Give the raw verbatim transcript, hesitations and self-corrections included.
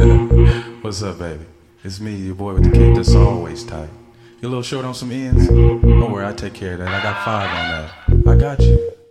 What's up, baby? It's me, your boy with the kick that's always tight. You a little short on some ends? Don't worry, I take care of that. I got five on that. I got you.